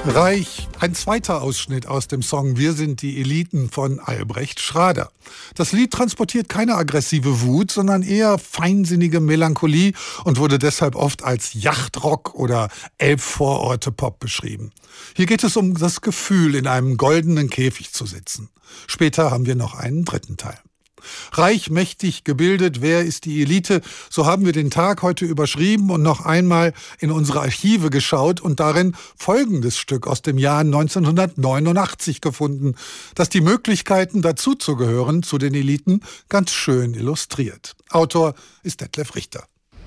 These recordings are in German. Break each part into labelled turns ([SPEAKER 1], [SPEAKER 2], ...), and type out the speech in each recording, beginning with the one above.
[SPEAKER 1] Reich, ein zweiter Ausschnitt aus dem Song Wir sind die Eliten von Albrecht Schrader. Das Lied transportiert keine aggressive Wut, sondern eher feinsinnige Melancholie und wurde deshalb oft als Yachtrock oder Elbvororte-Pop beschrieben. Hier geht es um das Gefühl, in einem goldenen Käfig zu sitzen. Später haben wir noch einen dritten Teil. Reich, mächtig, gebildet, wer ist die Elite? So haben wir den Tag heute überschrieben und noch einmal in unsere Archive geschaut und darin folgendes Stück aus dem Jahr 1989 gefunden, das die Möglichkeiten dazuzugehören zu den Eliten ganz schön illustriert. Autor ist Detlef Richter.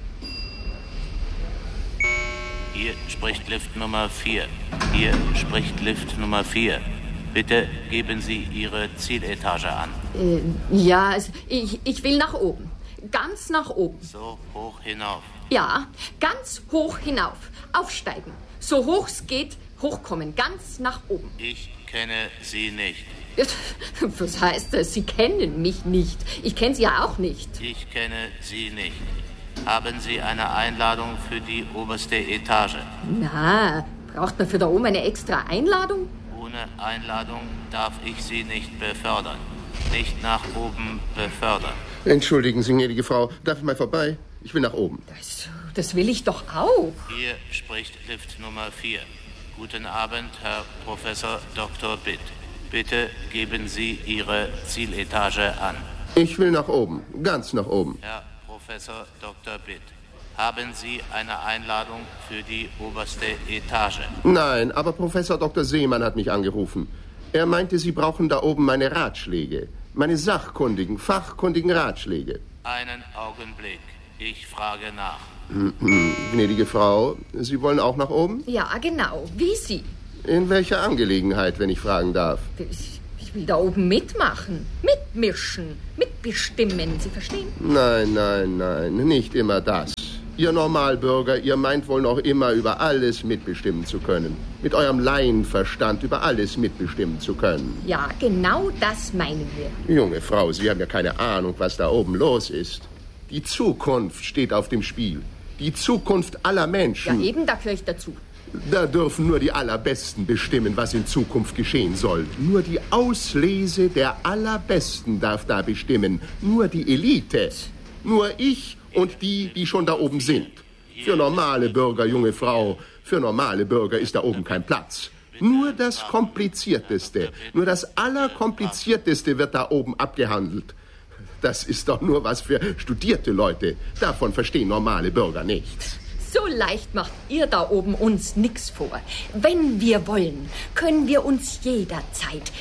[SPEAKER 2] Hier spricht Lift Nummer 4. Hier spricht Lift Nummer 4. Bitte geben Sie Ihre Zieletage an.
[SPEAKER 3] Ja, ich will nach oben. Ganz nach oben.
[SPEAKER 2] So hoch hinauf.
[SPEAKER 3] Ja, ganz hoch hinauf. Aufsteigen. So hoch es geht, hochkommen. Ganz nach oben.
[SPEAKER 2] Ich kenne Sie nicht.
[SPEAKER 3] Was heißt das? Sie kennen mich nicht. Ich kenne Sie ja auch nicht.
[SPEAKER 2] Ich kenne Sie nicht. Haben Sie eine Einladung für die oberste Etage?
[SPEAKER 3] Na, braucht man für da oben eine extra Einladung?
[SPEAKER 2] Ohne Einladung darf ich Sie nicht befördern. Nicht nach oben befördern.
[SPEAKER 4] Entschuldigen Sie, gnädige Frau, darf ich mal vorbei? Ich will nach oben.
[SPEAKER 3] Das will ich doch auch.
[SPEAKER 2] Hier spricht Lift Nummer 4. Guten Abend, Herr Professor Dr. Bitt. Bitte geben Sie Ihre Zieletage an.
[SPEAKER 4] Ich will nach oben, ganz nach oben.
[SPEAKER 2] Herr Professor Dr. Bitt. Haben Sie eine Einladung für die oberste Etage?
[SPEAKER 4] Nein, aber Professor Dr. Seemann hat mich angerufen. Er meinte, Sie brauchen da oben meine Ratschläge. Meine sachkundigen, fachkundigen Ratschläge.
[SPEAKER 2] Einen Augenblick. Ich frage nach.
[SPEAKER 4] Gnädige Frau, Sie wollen auch nach oben?
[SPEAKER 3] Ja, genau. Wie Sie.
[SPEAKER 4] In welcher Angelegenheit, wenn ich fragen darf?
[SPEAKER 3] Ich will da oben mitmachen. Mitmischen. Mitbestimmen. Sie verstehen?
[SPEAKER 4] Nein, nicht immer das. Ihr Normalbürger, ihr meint wohl noch immer über alles mitbestimmen zu können. Mit eurem Laienverstand über alles mitbestimmen zu können.
[SPEAKER 3] Ja, genau das meinen wir.
[SPEAKER 4] Junge Frau, Sie haben ja keine Ahnung, was da oben los ist. Die Zukunft steht auf dem Spiel. Die Zukunft aller Menschen.
[SPEAKER 3] Ja, eben, da gehöre ich dazu.
[SPEAKER 4] Da dürfen nur die Allerbesten bestimmen, was in Zukunft geschehen soll. Nur die Auslese der Allerbesten darf da bestimmen. Nur die Elite. Nur ich und die, die schon da oben sind. Für normale Bürger, junge Frau, für normale Bürger ist da oben kein Platz. Nur das Komplizierteste, nur das Allerkomplizierteste wird da oben abgehandelt. Das ist doch nur was für studierte Leute. Davon verstehen normale Bürger nichts.
[SPEAKER 3] So leicht macht ihr da oben uns nix vor. Wenn wir wollen, können wir uns jederzeit,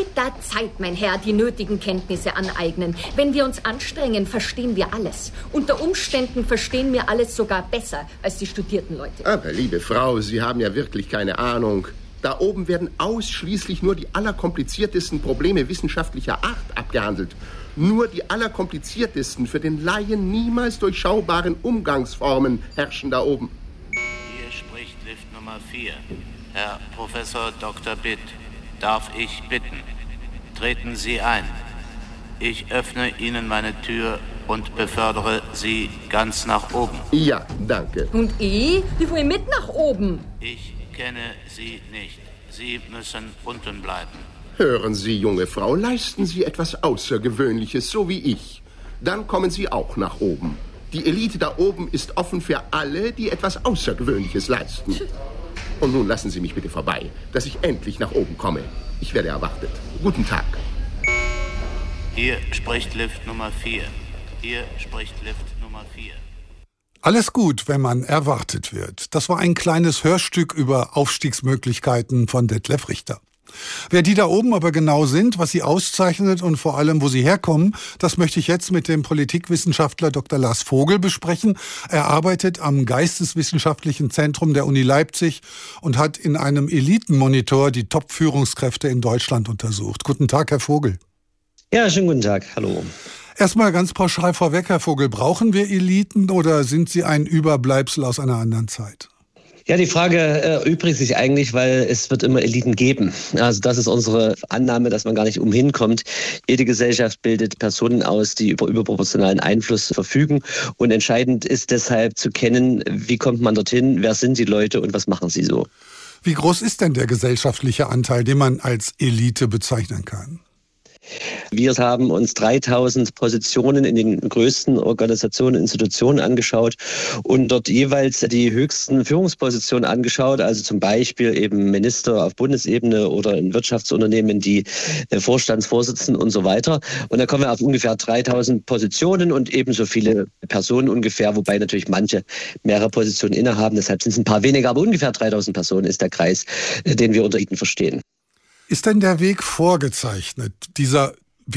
[SPEAKER 3] mein Herr, die nötigen Kenntnisse aneignen. Wenn wir uns anstrengen, verstehen wir alles. Unter Umständen verstehen wir alles sogar besser als die studierten Leute.
[SPEAKER 4] Aber, liebe Frau, Sie haben ja wirklich keine Ahnung. Da oben werden ausschließlich nur die allerkompliziertesten Probleme wissenschaftlicher Art abgehandelt. Nur die allerkompliziertesten, für den Laien niemals durchschaubaren Umgangsformen herrschen da oben.
[SPEAKER 2] Hier spricht Lift Nummer 4. Herr Professor Dr. Bitt, darf ich bitten? Treten Sie ein. Ich öffne Ihnen meine Tür und befördere Sie ganz nach oben.
[SPEAKER 4] Ja, danke.
[SPEAKER 3] Und ich will mit nach oben.
[SPEAKER 2] Ich kenne Sie nicht. Sie müssen unten bleiben.
[SPEAKER 4] Hören Sie, junge Frau, leisten Sie etwas Außergewöhnliches, so wie ich. Dann kommen Sie auch nach oben. Die Elite da oben ist offen für alle, die etwas Außergewöhnliches leisten. Und nun lassen Sie mich bitte vorbei, dass ich endlich nach oben komme. Ich werde erwartet. Guten Tag.
[SPEAKER 2] Hier spricht Lift Nummer 4. Hier spricht Lift Nummer 4.
[SPEAKER 1] Alles gut, wenn man erwartet wird. Das war ein kleines Hörstück über Aufstiegsmöglichkeiten von Detlef Richter. Wer die da oben aber genau sind, was sie auszeichnet und vor allem, wo sie herkommen, das möchte ich jetzt mit dem Politikwissenschaftler Dr. Lars Vogel besprechen. Er arbeitet am Geisteswissenschaftlichen Zentrum der Uni Leipzig und hat in einem Elitenmonitor die Top-Führungskräfte in Deutschland untersucht. Guten Tag, Herr Vogel.
[SPEAKER 5] Ja, schönen guten Tag. Hallo.
[SPEAKER 1] Erstmal ganz pauschal vorweg, Herr Vogel, brauchen wir Eliten oder sind sie ein Überbleibsel aus einer anderen Zeit?
[SPEAKER 5] Ja, die Frage erübrigt sich eigentlich, weil es wird immer Eliten geben. Also das ist unsere Annahme, dass man gar nicht umhin kommt. Jede Gesellschaft bildet Personen aus, die über überproportionalen Einfluss verfügen. Und entscheidend ist deshalb zu kennen, wie kommt man dorthin, wer sind die Leute und was machen sie so.
[SPEAKER 1] Wie groß ist denn der gesellschaftliche Anteil, den man als Elite bezeichnen kann?
[SPEAKER 5] Wir haben uns 3000 Positionen in den größten Organisationen, Institutionen angeschaut und dort jeweils die höchsten Führungspositionen angeschaut, also zum Beispiel eben Minister auf Bundesebene oder in Wirtschaftsunternehmen, die Vorstandsvorsitzenden und so weiter. Und da kommen wir auf ungefähr 3000 Positionen und ebenso viele Personen ungefähr, wobei natürlich manche mehrere Positionen innehaben. Deshalb sind es ein paar weniger, aber ungefähr 3000 Personen ist der Kreis, den wir unter Eliten verstehen.
[SPEAKER 1] Ist denn der Weg vorgezeichnet, dieser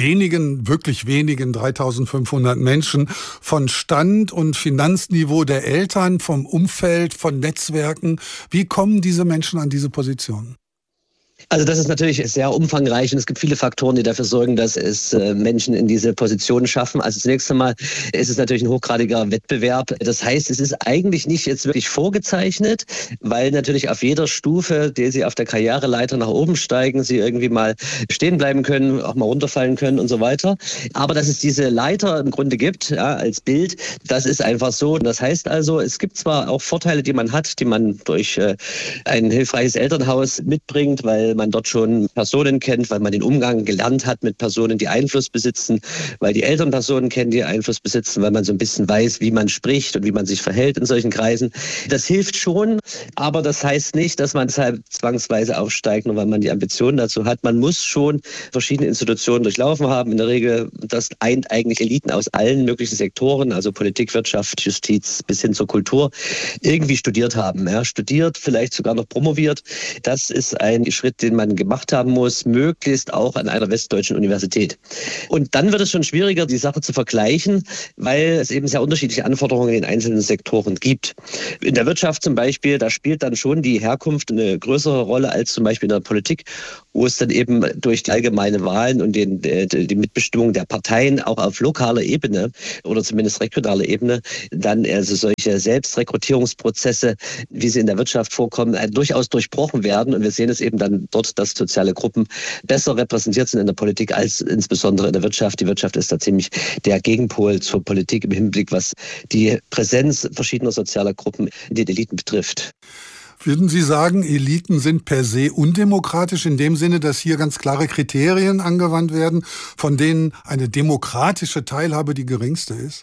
[SPEAKER 1] wirklich wenigen 3500 Menschen von Stand und Finanzniveau der Eltern, vom Umfeld, von Netzwerken? Wie kommen diese Menschen an diese Position?
[SPEAKER 5] Also das ist natürlich sehr umfangreich und es gibt viele Faktoren, die dafür sorgen, dass es Menschen in diese Position schaffen. Also zunächst einmal ist es natürlich ein hochgradiger Wettbewerb. Das heißt, es ist eigentlich nicht jetzt wirklich vorgezeichnet, weil natürlich auf jeder Stufe, die sie auf der Karriereleiter nach oben steigen, sie irgendwie mal stehen bleiben können, auch mal runterfallen können und so weiter. Aber dass es diese Leiter im Grunde gibt, ja, als Bild, das ist einfach so. Das heißt also, es gibt zwar auch Vorteile, die man hat, die man durch ein hilfreiches Elternhaus mitbringt, weil man dort schon Personen kennt, weil man den Umgang gelernt hat mit Personen, die Einfluss besitzen, weil die Eltern Personen kennen, die Einfluss besitzen, weil man so ein bisschen weiß, wie man spricht und wie man sich verhält in solchen Kreisen. Das hilft schon, aber das heißt nicht, dass man deshalb zwangsweise aufsteigt, nur weil man die Ambitionen dazu hat. Man muss schon verschiedene Institutionen durchlaufen haben. In der Regel, das eint eigentlich Eliten aus allen möglichen Sektoren, also Politik, Wirtschaft, Justiz bis hin zur Kultur, irgendwie studiert haben. Ja, studiert, vielleicht sogar noch promoviert. Das ist ein Schritt, den man gemacht haben muss, möglichst auch an einer westdeutschen Universität. Und dann wird es schon schwieriger, die Sache zu vergleichen, weil es eben sehr unterschiedliche Anforderungen in den einzelnen Sektoren gibt. In der Wirtschaft zum Beispiel, da spielt dann schon die Herkunft eine größere Rolle als zum Beispiel in der Politik, wo es dann eben durch die allgemeine Wahlen und die Mitbestimmung der Parteien auch auf lokaler Ebene oder zumindest regionaler Ebene dann also solche Selbstrekrutierungsprozesse, wie sie in der Wirtschaft vorkommen, durchaus durchbrochen werden. Und wir sehen es eben dann dort, dass soziale Gruppen besser repräsentiert sind in der Politik als insbesondere in der Wirtschaft. Die Wirtschaft ist da ziemlich der Gegenpol zur Politik im Hinblick, was die Präsenz verschiedener sozialer Gruppen in den Eliten betrifft.
[SPEAKER 1] Würden Sie sagen, Eliten sind per se undemokratisch in dem Sinne, dass hier ganz klare Kriterien angewandt werden, von denen eine demokratische Teilhabe die geringste ist?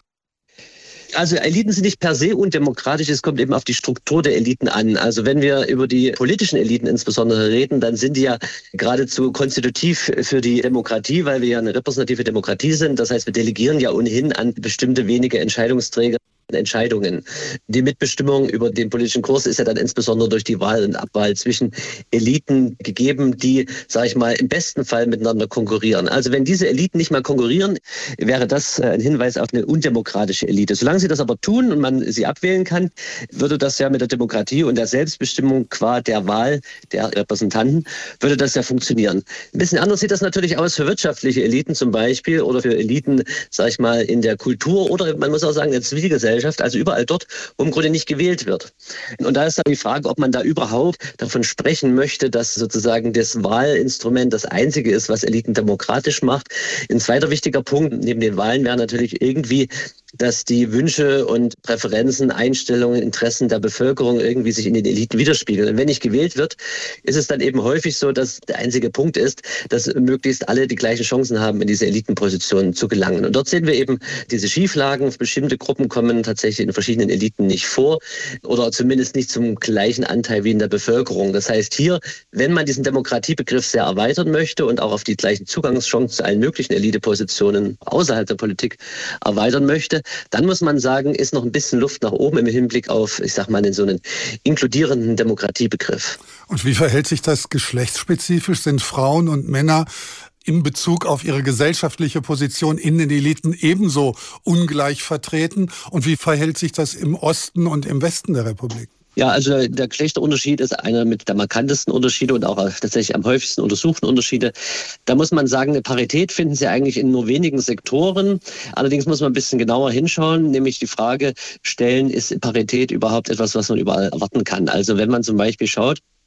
[SPEAKER 5] Also Eliten sind nicht per se undemokratisch, es kommt eben auf die Struktur der Eliten an. Also wenn wir über die politischen Eliten insbesondere reden, dann sind die ja geradezu konstitutiv für die Demokratie, weil wir ja eine repräsentative Demokratie sind. Das heißt, wir delegieren ja ohnehin an bestimmte wenige Entscheidungsträger Entscheidungen. Die Mitbestimmung über den politischen Kurs ist ja dann insbesondere durch die Wahl und Abwahl zwischen Eliten gegeben, die, sage ich mal, im besten Fall miteinander konkurrieren. Also wenn diese Eliten nicht mal konkurrieren, wäre das ein Hinweis auf eine undemokratische Elite. Solange sie das aber tun und man sie abwählen kann, würde das ja mit der Demokratie und der Selbstbestimmung qua der Wahl der Repräsentanten, würde das ja funktionieren. Ein bisschen anders sieht das natürlich aus für wirtschaftliche Eliten zum Beispiel oder für Eliten, sage ich mal, in der Kultur oder man muss auch sagen, in der Zivilgesellschaft, also überall dort, wo im Grunde nicht gewählt wird. Und da ist dann die Frage, ob man da überhaupt davon sprechen möchte, dass sozusagen das Wahlinstrument das einzige ist, was Eliten demokratisch macht. Ein zweiter wichtiger Punkt neben den Wahlen wäre natürlich irgendwie, dass die Wünsche und Präferenzen, Einstellungen, Interessen der Bevölkerung irgendwie sich in den Eliten widerspiegeln. Und wenn nicht gewählt wird, ist es dann eben häufig so, dass der einzige Punkt ist, dass möglichst alle die gleichen Chancen haben, in diese Elitenpositionen zu gelangen. Und dort sehen wir eben diese Schieflagen. Bestimmte Gruppen kommen tatsächlich in verschiedenen Eliten nicht vor oder zumindest nicht zum gleichen Anteil wie in der Bevölkerung. Das heißt hier, wenn man diesen Demokratiebegriff sehr erweitern möchte und auch auf die gleichen Zugangschancen zu allen möglichen Elitepositionen außerhalb der Politik erweitern möchte, dann muss man sagen, ist noch ein bisschen Luft nach oben im Hinblick auf, ich sag mal, so einen inkludierenden Demokratiebegriff.
[SPEAKER 1] Und wie verhält sich das geschlechtsspezifisch? Sind Frauen und Männer in Bezug auf ihre gesellschaftliche Position in den Eliten ebenso ungleich vertreten? Und wie verhält sich das im Osten und im Westen der Republik?
[SPEAKER 5] Ja, also der Geschlechterunterschied ist einer mit der markantesten Unterschiede und auch tatsächlich am häufigsten untersuchten Unterschiede. Da muss man sagen, eine Parität finden Sie eigentlich in nur wenigen Sektoren. Allerdings muss man ein bisschen genauer hinschauen, nämlich die Frage stellen, ist Parität überhaupt etwas, was man überall erwarten kann? Also wenn man zum Beispiel schaut,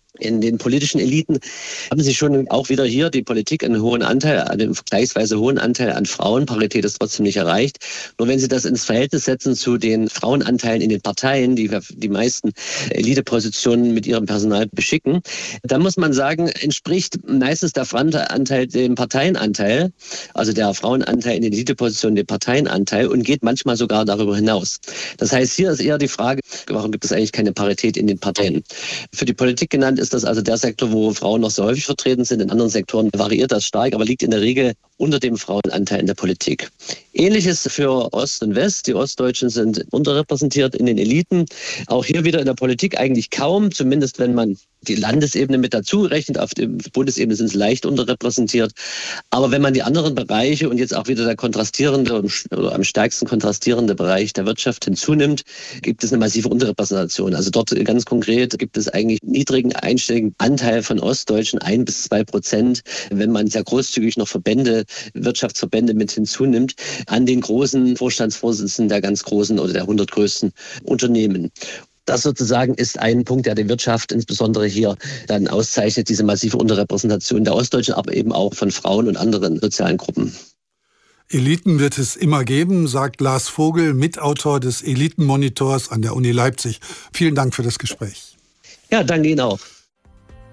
[SPEAKER 5] In den politischen Eliten haben sie schon auch wieder hier die Politik einen hohen Anteil, einen vergleichsweise hohen Anteil an Frauen. Parität ist trotzdem nicht erreicht. Nur wenn Sie das ins Verhältnis setzen zu den Frauenanteilen in den Parteien, die die meisten Elitepositionen mit ihrem Personal beschicken, dann muss man sagen, entspricht meistens der Frauenanteil dem Parteienanteil, also der Frauenanteil in den Elitepositionen dem Parteienanteil und geht manchmal sogar darüber hinaus. Das heißt, hier ist eher die Frage, warum gibt es eigentlich keine Parität in den Parteien? Für die Politik genannt ist das also der Sektor, wo Frauen noch sehr häufig vertreten sind. In anderen Sektoren variiert das stark, aber liegt in der Regel unter dem Frauenanteil in der Politik. Ähnliches für Ost und West. Die Ostdeutschen sind unterrepräsentiert in den Eliten. Auch hier wieder in der Politik eigentlich kaum, zumindest wenn man die Landesebene mit dazu rechnet. Auf der Bundesebene sind sie leicht unterrepräsentiert. Aber wenn man die anderen Bereiche und jetzt auch wieder der kontrastierende oder am stärksten kontrastierende Bereich der Wirtschaft hinzunimmt, gibt es eine massive Unterrepräsentation. Also dort ganz konkret gibt es eigentlich niedrigen einstelligen Anteil von Ostdeutschen, 1-2%, wenn man sehr großzügig noch Wirtschaftsverbände mit hinzunimmt, an den großen Vorstandsvorsitzenden der ganz großen oder der 100 größten Unternehmen. Das sozusagen ist ein Punkt, der die Wirtschaft insbesondere hier dann auszeichnet, diese massive Unterrepräsentation der Ostdeutschen, aber eben auch von Frauen und anderen sozialen Gruppen.
[SPEAKER 1] Eliten wird es immer geben, sagt Lars Vogel, Mitautor des Elitenmonitors an der Uni Leipzig. Vielen Dank für das Gespräch.
[SPEAKER 5] Ja, danke Ihnen auch.